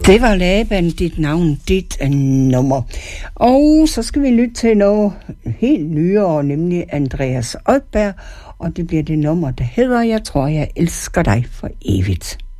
Det var Laban, dit navn, dit nummer. Og så skal vi lytte til noget helt nyere, nemlig Andreas Odberg, og det bliver det nummer, der hedder Jeg tror, jeg elsker dig for evigt.